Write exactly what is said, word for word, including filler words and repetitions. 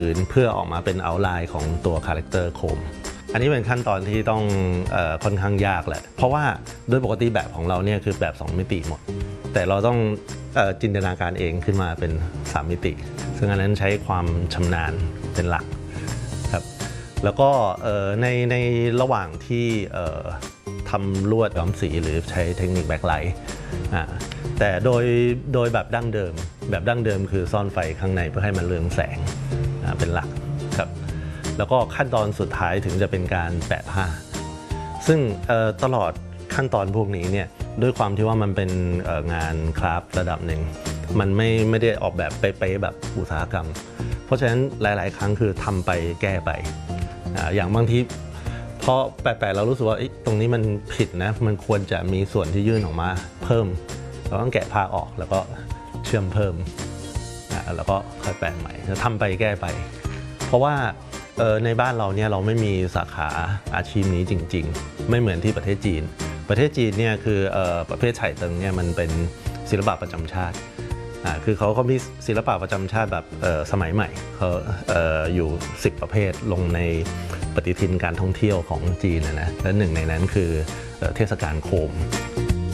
อื่นเพื่อออกมาเป็นเอาท์ไลน์ของตัวคาแรคเตอร์โคมอันนี้เป็นขั้นตอนที่ต้องเอ่อค่อนข้างยากแหละเพราะว่าโดยปกติแบบของเราเนี่ยคือแบบสองมิติหมดแต่เราต้องเอ่อจินตนาการเองขึ้นมาเป็นสามมิติซึ่งอันนั้นใช้ความชำนาญเป็นหลักครับแล้วก็ในในระหว่างที่ทำลวดย้อมสีหรือใช้เทคนิคแบ็คไลท์แต่โดยโดยแบบดั้งเดิมแบบดั้งเดิมคือซ่อนไฟข้างในเพื่อให้มันเรืองแสงเป็นหลักครับแล้วก็ขั้นตอนสุดท้ายถึงจะเป็นการแปะผ้าซึ่งตลอดขั้นตอนพวกนี้เนี่ยด้วยความที่ว่ามันเป็นงานคราฟต์ระดับหนึ่งมันไม่ไม่ได้ออกแบบเป๊ะๆแบบอุตสาหกรรมเพราะฉะนั้นหลายๆครั้งคือทำไปแก้ไปอย่างบางทีพอแปะๆเรารู้สึกว่าตรงนี้มันผิดนะมันควรจะมีส่วนที่ยื่นออกมาเพิ่มเราต้องแกะผ้าออกแล้วก็เชื่อมเพิ่มแล้วก็ค่อยแปะใหม่ทำไปแก้ไปเพราะว่าในบ้านเราเนี่ยเราไม่มีสาขาอาชีพนี้จริงๆไม่เหมือนที่ประเทศจีนประเทศจีนเนี่ยคือประเภทไฉเติงเนี่ยมันเป็นศิลปะประจำชาติคือเขาเขามีศิลปะประจำชาติแบบสมัยใหม่เขาอยู่สิบประเภทลงในปฏิทินการท่องเที่ยวของจีนนะและหนึ่งในนั้นคือเทศกาลโคม